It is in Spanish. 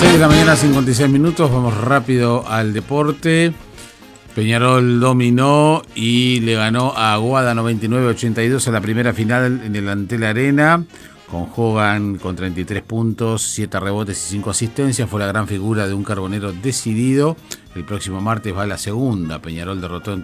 6 de la mañana, 56 minutos. Vamos rápido al deporte. Peñarol dominó y le ganó a Aguada 99-82 a la primera final en el Antel Arena, con Hogan con 33 puntos, 7 rebotes y 5 asistencias. Fue la gran figura de un Carbonero decidido. El próximo martes va a la segunda. Peñarol derrotó en